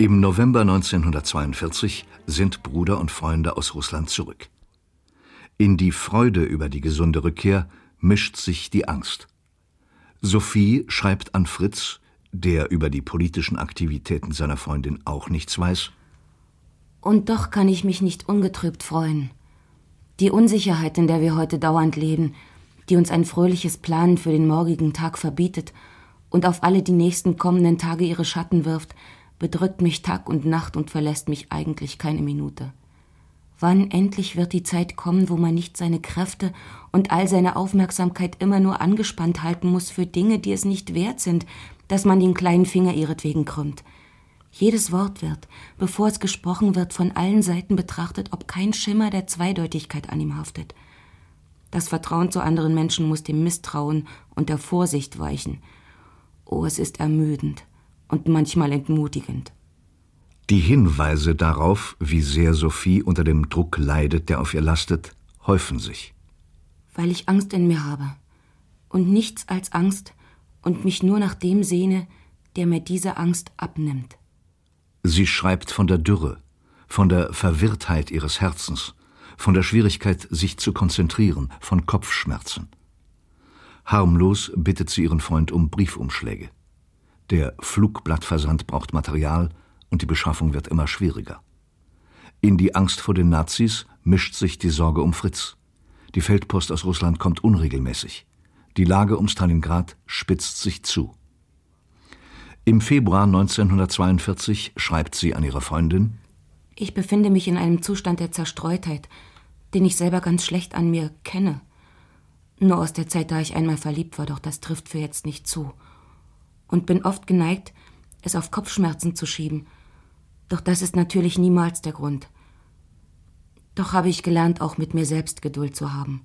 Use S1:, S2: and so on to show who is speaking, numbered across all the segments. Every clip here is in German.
S1: Im November 1942 sind Bruder und Freunde aus Russland zurück. In die Freude über die gesunde Rückkehr mischt sich die Angst. Sophie schreibt an Fritz, der über die politischen Aktivitäten seiner Freundin auch nichts weiß:
S2: Und doch kann ich mich nicht ungetrübt freuen. Die Unsicherheit, in der wir heute dauernd leben, die uns ein fröhliches Planen für den morgigen Tag verbietet und auf alle die nächsten kommenden Tage ihre Schatten wirft, bedrückt mich Tag und Nacht und verlässt mich eigentlich keine Minute. Wann endlich wird die Zeit kommen, wo man nicht seine Kräfte und all seine Aufmerksamkeit immer nur angespannt halten muss für Dinge, die es nicht wert sind, dass man den kleinen Finger ihretwegen krümmt? Jedes Wort wird, bevor es gesprochen wird, von allen Seiten betrachtet, ob kein Schimmer der Zweideutigkeit an ihm haftet. Das Vertrauen zu anderen Menschen muss dem Misstrauen und der Vorsicht weichen. Oh, es ist ermüdend und manchmal entmutigend.
S1: Die Hinweise darauf, wie sehr Sophie unter dem Druck leidet, der auf ihr lastet, häufen sich.
S2: Weil ich Angst in mir habe und nichts als Angst und mich nur nach dem sehne, der mir diese Angst abnimmt.
S1: Sie schreibt von der Dürre, von der Verwirrtheit ihres Herzens, von der Schwierigkeit, sich zu konzentrieren, von Kopfschmerzen. Harmlos bittet sie ihren Freund um Briefumschläge. Der Flugblattversand braucht Material und die Beschaffung wird immer schwieriger. In die Angst vor den Nazis mischt sich die Sorge um Fritz. Die Feldpost aus Russland kommt unregelmäßig. Die Lage um Stalingrad spitzt sich zu. Im Februar 1942 schreibt sie an ihre Freundin:
S2: Ich befinde mich in einem Zustand der Zerstreutheit, den ich selber ganz schlecht an mir kenne. Nur aus der Zeit, da ich einmal verliebt war, doch das trifft für jetzt nicht zu. Und bin oft geneigt, es auf Kopfschmerzen zu schieben. Doch das ist natürlich niemals der Grund. Doch habe ich gelernt, auch mit mir selbst Geduld zu haben.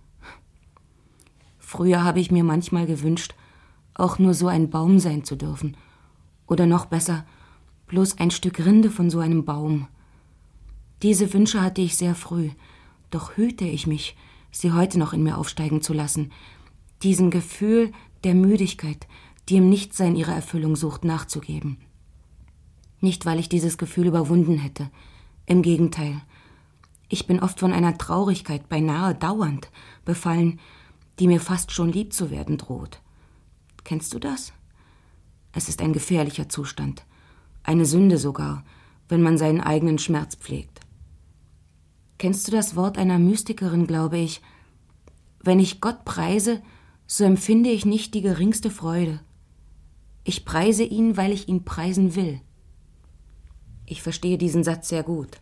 S2: Früher habe ich mir manchmal gewünscht, auch nur so ein Baum sein zu dürfen. Oder noch besser, bloß ein Stück Rinde von so einem Baum. Diese Wünsche hatte ich sehr früh, doch hüte ich mich, sie heute noch in mir aufsteigen zu lassen. Diesem Gefühl der Müdigkeit, die im Nichtsein ihrer Erfüllung sucht, nachzugeben. Nicht, weil ich dieses Gefühl überwunden hätte. Im Gegenteil. Ich bin oft von einer Traurigkeit, beinahe dauernd, befallen, die mir fast schon lieb zu werden droht. Kennst du das? Es ist ein gefährlicher Zustand. Eine Sünde sogar, wenn man seinen eigenen Schmerz pflegt. Kennst du das Wort einer Mystikerin, glaube ich? Wenn ich Gott preise, so empfinde ich nicht die geringste Freude. Ich preise ihn, weil ich ihn preisen will. Ich verstehe diesen Satz sehr gut.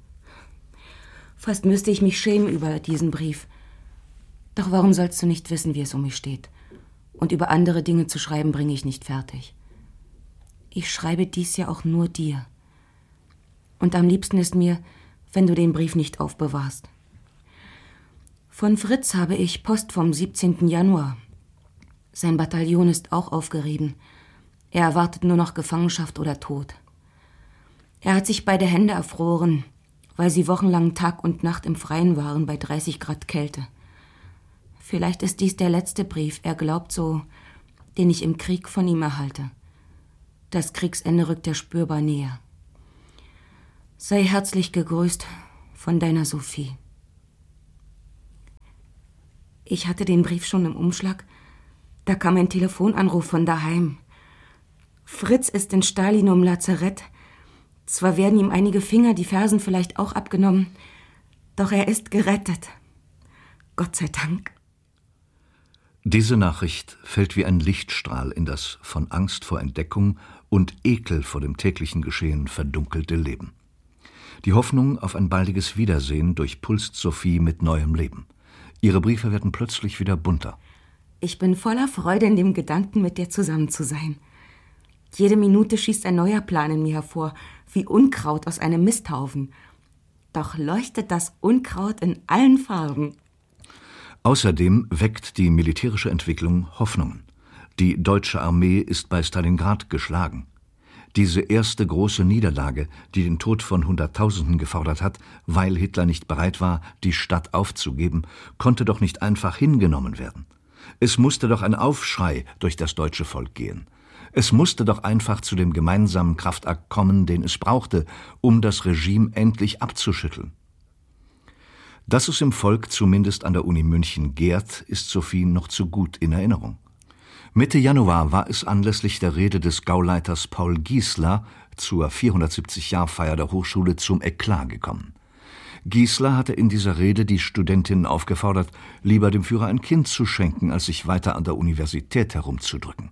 S2: Fast müsste ich mich schämen über diesen Brief. Doch warum sollst du nicht wissen, wie es um mich steht? Und über andere Dinge zu schreiben, bringe ich nicht fertig. Ich schreibe dies ja auch nur dir. Und am liebsten ist mir, wenn du den Brief nicht aufbewahrst. Von Fritz habe ich Post vom 17. Januar. Sein Bataillon ist auch aufgerieben. Er erwartet nur noch Gefangenschaft oder Tod. Er hat sich beide Hände erfroren, weil sie wochenlang Tag und Nacht im Freien waren bei 30 Grad Kälte. Vielleicht ist dies der letzte Brief, er glaubt so, den ich im Krieg von ihm erhalte. Das Kriegsende rückt er spürbar näher. Sei herzlich gegrüßt von deiner Sophie. Ich hatte den Brief schon im Umschlag. Da kam ein Telefonanruf von daheim. Fritz ist in Stalin im Lazarett. Zwar werden ihm einige Finger, die Fersen vielleicht auch abgenommen, doch er ist gerettet. Gott sei Dank.
S1: Diese Nachricht fällt wie ein Lichtstrahl in das von Angst vor Entdeckung und Ekel vor dem täglichen Geschehen verdunkelte Leben. Die Hoffnung auf ein baldiges Wiedersehen durchpulst Sophie mit neuem Leben. Ihre Briefe werden plötzlich wieder bunter.
S2: Ich bin voller Freude in dem Gedanken, mit dir zusammen zu sein. Jede Minute schießt ein neuer Plan in mir hervor, wie Unkraut aus einem Misthaufen. Doch leuchtet das Unkraut in allen Farben.
S1: Außerdem weckt die militärische Entwicklung Hoffnungen. Die deutsche Armee ist bei Stalingrad geschlagen. Diese erste große Niederlage, die den Tod von Hunderttausenden gefordert hat, weil Hitler nicht bereit war, die Stadt aufzugeben, konnte doch nicht einfach hingenommen werden. Es musste doch ein Aufschrei durch das deutsche Volk gehen. Es musste doch einfach zu dem gemeinsamen Kraftakt kommen, den es brauchte, um das Regime endlich abzuschütteln. Dass es im Volk zumindest an der Uni München gärt, ist Sophie noch zu gut in Erinnerung. Mitte Januar war es anlässlich der Rede des Gauleiters Paul Giesler zur 470-Jahr-Feier der Hochschule zum Eklat gekommen. Giesler hatte in dieser Rede die Studentinnen aufgefordert, lieber dem Führer ein Kind zu schenken, als sich weiter an der Universität herumzudrücken.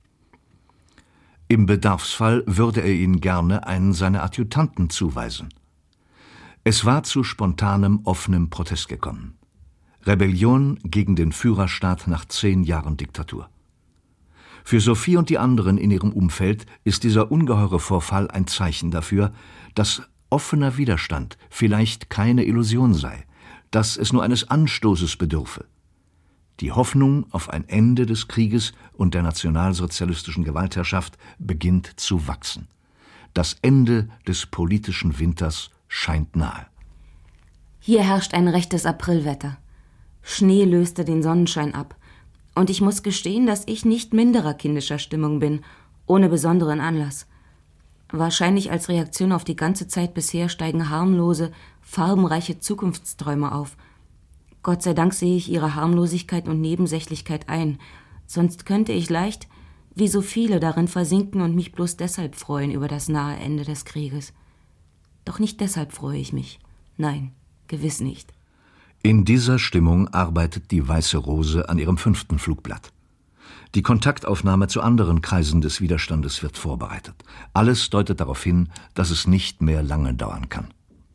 S1: Im Bedarfsfall würde er ihnen gerne einen seiner Adjutanten zuweisen. Es war zu spontanem, offenem Protest gekommen. Rebellion gegen den Führerstaat nach 10 Jahren Diktatur. Für Sophie und die anderen in ihrem Umfeld ist dieser ungeheure Vorfall ein Zeichen dafür, dass offener Widerstand vielleicht keine Illusion sei, dass es nur eines Anstoßes bedürfe. Die Hoffnung auf ein Ende des Krieges und der nationalsozialistischen Gewaltherrschaft beginnt zu wachsen. Das Ende des politischen Winters scheint nahe.
S2: Hier herrscht ein rechtes Aprilwetter. Schnee löste den Sonnenschein ab. Und ich muss gestehen, dass ich nicht minderer kindischer Stimmung bin, ohne besonderen Anlass. Wahrscheinlich als Reaktion auf die ganze Zeit bisher steigen harmlose, farbenreiche Zukunftsträume auf. Gott sei Dank sehe ich ihre Harmlosigkeit und Nebensächlichkeit ein, sonst könnte ich leicht, wie so viele, darin versinken und mich bloß deshalb freuen über das nahe Ende des Krieges. Doch nicht deshalb freue ich mich. Nein, gewiss nicht.
S1: In dieser Stimmung arbeitet die Weiße Rose an ihrem 5. Flugblatt. Die Kontaktaufnahme zu anderen Kreisen des Widerstandes wird vorbereitet. Alles deutet darauf hin, dass es nicht mehr lange dauern kann.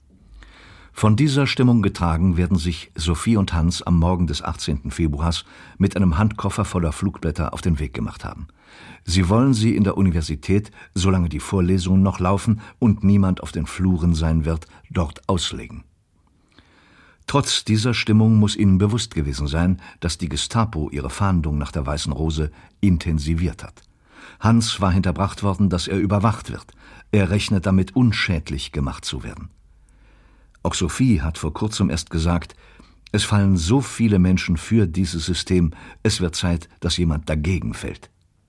S1: Von dieser Stimmung getragen werden sich Sophie und Hans am Morgen des 18. Februars mit einem Handkoffer voller Flugblätter auf den Weg gemacht haben. Sie wollen sie in der Universität, solange die Vorlesungen noch laufen und niemand auf den Fluren sein wird, dort auslegen. Trotz dieser Stimmung muss ihnen bewusst gewesen sein, dass die Gestapo ihre Fahndung nach der Weißen Rose intensiviert hat. Hans war hinterbracht worden, dass er überwacht wird. Er rechnet damit, unschädlich gemacht zu werden. Auch Sophie hat vor kurzem erst gesagt, es fallen so viele Menschen für dieses System, es wird Zeit, dass jemand dagegen fällt.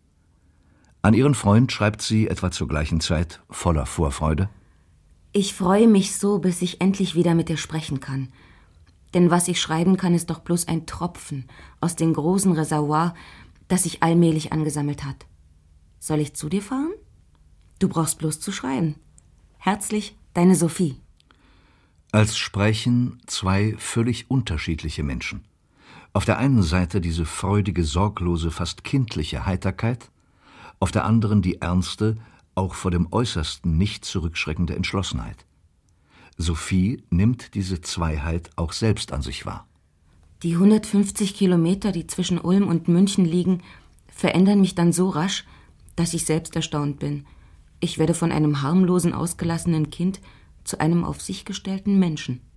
S1: An ihren Freund schreibt sie etwa zur gleichen Zeit voller Vorfreude:
S2: Ich freue mich so, bis ich endlich wieder mit dir sprechen kann. Denn was ich schreiben kann, ist doch bloß ein Tropfen aus dem großen Reservoir, das sich allmählich angesammelt hat. Soll ich zu dir fahren? Du brauchst bloß zu schreiben. Herzlich, deine Sophie.
S1: Als sprechen 2 völlig unterschiedliche Menschen. Auf der einen Seite diese freudige, sorglose, fast kindliche Heiterkeit, auf der anderen die ernste, auch vor dem Äußersten nicht zurückschreckende Entschlossenheit. Sophie nimmt diese Zweiheit auch selbst an sich wahr.
S2: Die 150 Kilometer, die zwischen Ulm und München liegen, verändern mich dann so rasch, dass ich selbst erstaunt bin. Ich werde von einem harmlosen, ausgelassenen Kind zu einem auf sich gestellten Menschen.